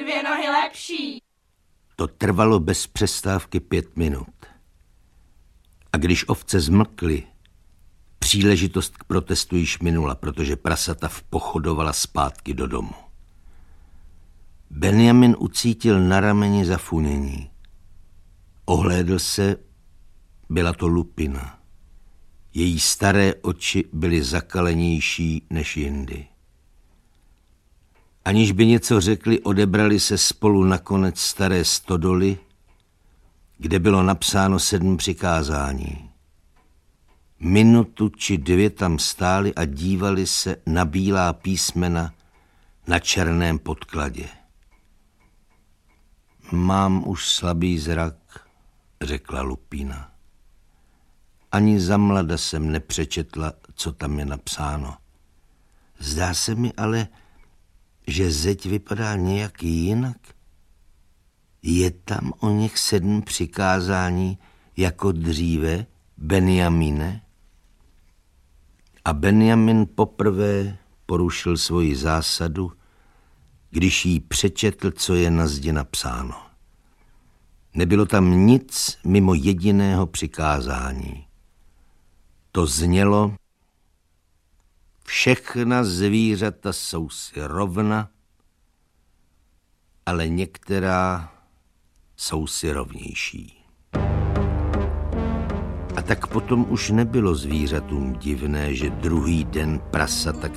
2 nohy lepší. To trvalo bez přestávky 5 minut. A když ovce zmlkly, příležitost k protestu již minula, protože prasata vpochodovala zpátky do domu. Benjamin ucítil na rameni zafunění. Ohlédl se, byla to Lupina. Její staré oči byly zakalenější než jindy. Aniž by něco řekli, odebrali se spolu na konec staré stodoly, kde bylo napsáno 7 přikázání. Minutu či 2 tam stáli a dívali se na bílá písmena na černém podkladě. Mám už slabý zrak, řekla Lupina. Ani zamlada jsem nepřečetla, co tam je napsáno. Zdá se mi ale, že zeď vypadá nějak jinak. Je tam o něch 7 přikázání jako dříve, Benjamine? A Benjamin poprvé porušil svoji zásadu, když jí přečetl, co je na zdi napsáno. Nebylo tam nic mimo jediného přikázání. To znělo: všechna zvířata jsou si rovna, ale některá jsou si rovnější. A tak potom už nebylo zvířatům divné, že druhý den prasata,